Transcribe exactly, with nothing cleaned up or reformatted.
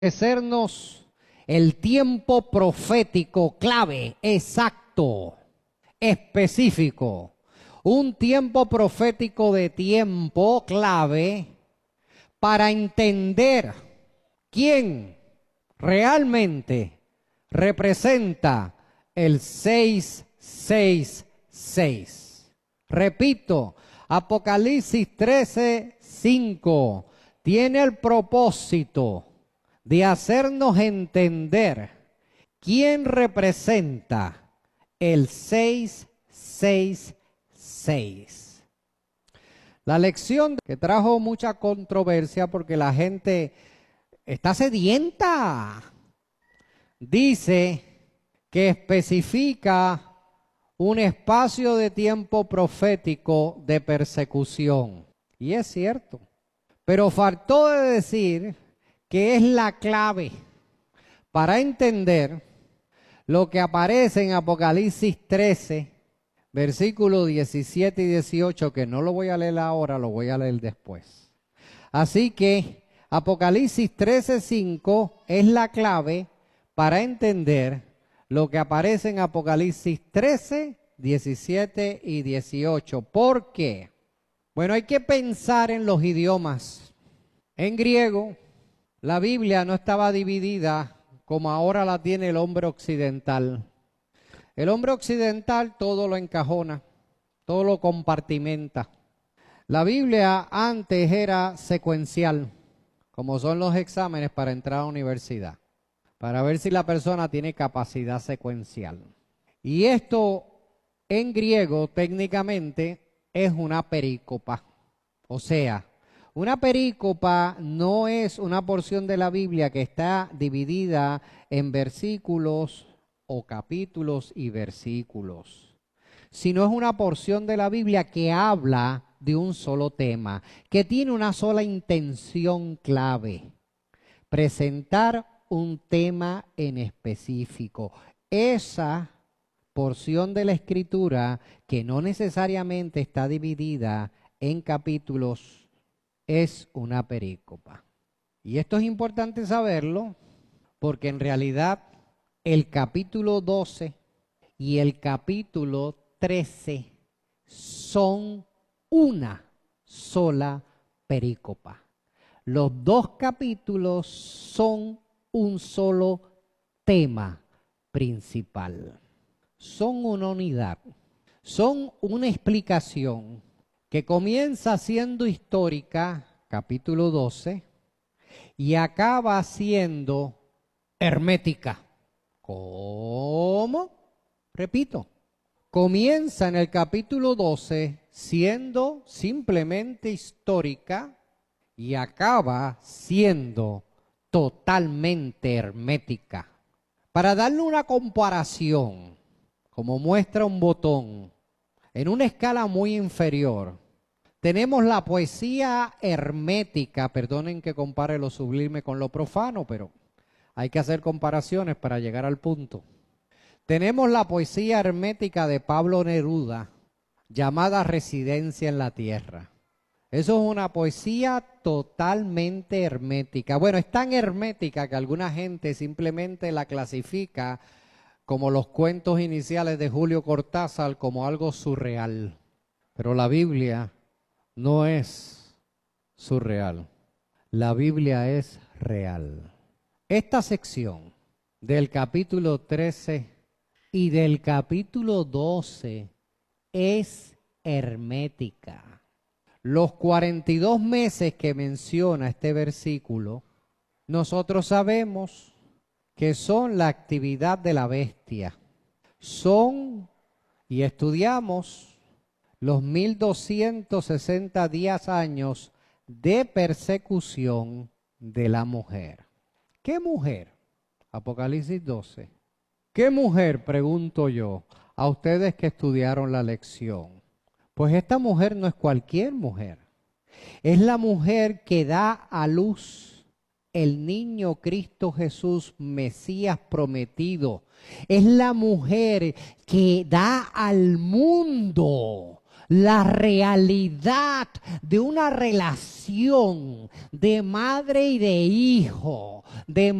Sernos el tiempo profético clave, exacto, específico. Un tiempo profético de tiempo clave para entender quién realmente representa el seiscientos sesenta y seis. Repito, Apocalipsis trece, cinco tiene el propósito de hacernos entender quién representa el seiscientos sesenta y seis. La lección que trajo mucha controversia porque la gente está sedienta. Dice que especifica un espacio de tiempo profético de persecución. Y es cierto. Pero faltó de decir que es la clave para entender lo que aparece en Apocalipsis trece, versículos diecisiete y dieciocho, que no lo voy a leer ahora, lo voy a leer después. Así que Apocalipsis trece, cinco es la clave para entender lo que aparece en Apocalipsis trece, diecisiete y dieciocho. ¿Por qué? Bueno, hay que pensar en los idiomas. En griego, la Biblia no estaba dividida como ahora la tiene el hombre occidental. El hombre occidental todo lo encajona, todo lo compartimenta. La Biblia antes era secuencial, como son los exámenes para entrar a la universidad, para ver si la persona tiene capacidad secuencial. Y esto en griego técnicamente es una perícopa. O sea, una perícopa no es una porción de la Biblia que está dividida en versículos o capítulos y versículos, sino es una porción de la Biblia que habla de un solo tema, que tiene una sola intención clave: presentar un tema en específico. Esa porción de la Escritura, que no necesariamente está dividida en capítulos, es una perícopa. Y esto es importante saberlo, porque en realidad el capítulo doce y el capítulo trece son una sola perícopa. Los dos capítulos son un solo tema principal. Son una unidad. Son una explicación que comienza siendo histórica, capítulo doce, y acaba siendo hermética. ¿Cómo? Repito, comienza en el capítulo doce siendo simplemente histórica y acaba siendo totalmente hermética. Para darle una comparación, como muestra un botón, en una escala muy inferior, tenemos la poesía hermética. Perdonen que compare lo sublime con lo profano, pero hay que hacer comparaciones para llegar al punto. Tenemos la poesía hermética de Pablo Neruda, llamada Residencia en la Tierra. Eso es una poesía totalmente hermética. Bueno, es tan hermética que alguna gente simplemente la clasifica como los cuentos iniciales de Julio Cortázar, como algo surreal. Pero la Biblia no es surreal. La Biblia es real. Esta sección del capítulo trece y del capítulo doce es hermética. Los cuarenta y dos meses que menciona este versículo, nosotros sabemos que son la actividad de la bestia. Son, y estudiamos, los mil doscientos sesenta días años de persecución de la mujer. ¿Qué mujer? Apocalipsis doce. ¿Qué mujer? Pregunto yo a ustedes que estudiaron la lección. Pues esta mujer no es cualquier mujer. Es la mujer que da a luz el niño Cristo Jesús, Mesías prometido. Es la mujer que da al mundo la realidad de una relación de madre y de hijo, de